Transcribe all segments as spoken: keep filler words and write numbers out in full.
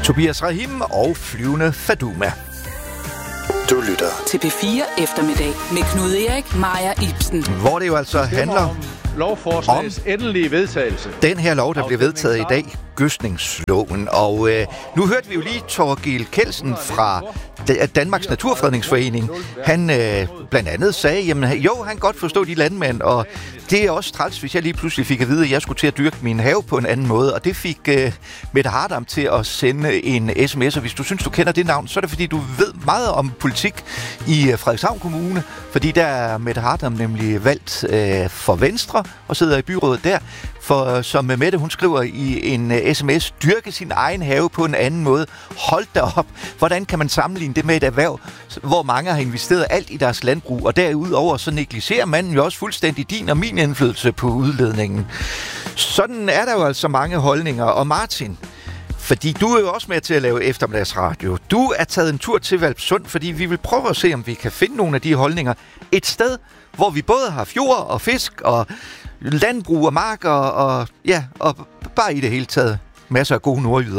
Tobias Rahim og Flyvende Faduma. Du lytter til P fire Eftermiddag med Knud Erik, Maja Ibsen. Hvor det jo altså handler om lovforslagets endelige vedtagelse. Den her lov, der bliver vedtaget i dag, gødskningsloven. Og øh, nu hørte vi jo lige Torgild Kelsen fra Danmarks Naturfredningsforening. Han øh, blandt andet sagde, jamen jo, han kan godt forstå de landmænd, og det er også træls, hvis jeg lige pludselig fik at vide, at jeg skulle til at dyrke min have på en anden måde. Og det fik øh, Mette Hardam til at sende en sms, og hvis du synes, du kender det navn, så er det fordi, du ved meget om politik i Frederikshavn Kommune, fordi der er Mette Hardam nemlig valgt øh, for Venstre og sidder i byrådet der. For som Mette, hun skriver i en uh, sms, dyrke sin egen have på en anden måde. Hold da op. Hvordan kan man sammenligne det med et erhverv, hvor mange har investeret alt i deres landbrug, og derudover så negligerer man jo også fuldstændig din og min indflydelse på udledningen. Sådan er der jo altså mange holdninger. Og Martin, fordi du er jo også med til at lave eftermiddagsradio. Du er taget en tur til Hvalpsund, fordi vi vil prøve at se, om vi kan finde nogle af de holdninger et sted, hvor vi både har fjord og fisk og landbrug og marker og, ja, og bare i det hele taget masser af gode nordjyder.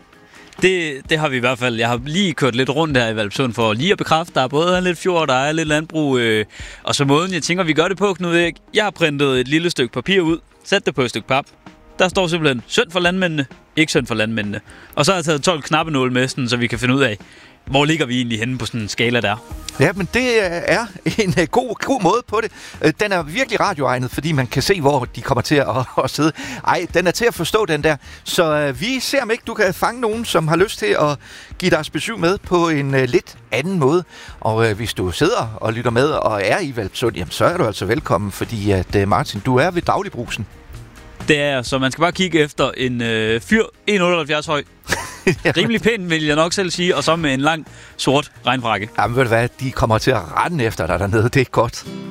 Det, det har vi i hvert fald. Jeg har lige kørt lidt rundt her i Hvalpsund for lige at bekræfte, der er både lidt fjord, der er lidt landbrug, øh, og så måden, jeg tænker, vi gør det på, Knud Erik. Jeg har printet et lille stykke papir ud, sat det på et stykke pap. Der står simpelthen synd for landmændene, ikke synd for landmændene. Og så har jeg taget tolv knappenåle med, sådan, så vi kan finde ud af, hvor ligger vi egentlig henne på sådan en skala der. Ja, men det er en god, god måde på det. Den er virkelig radioegnet, fordi man kan se, hvor de kommer til at, at sidde. Ej, den er til at forstå, den der. Så uh, vi ser, om ikke du kan fange nogen, som har lyst til at give deres besøg med på en uh, lidt anden måde. Og uh, hvis du sidder og lytter med og er i Hvalpsund, jamen, så er du altså velkommen, fordi at uh, Martin, du er ved Dagligbrusen. Det er, så man skal bare kigge efter en øh, fyr en komma otteoghalvfjerds høj. Rimelig pæn, vil jeg nok selv sige, og så med en lang sort regnfrakke. Jamen ved du hvad, de kommer til at rende efter dig dernede, det er godt.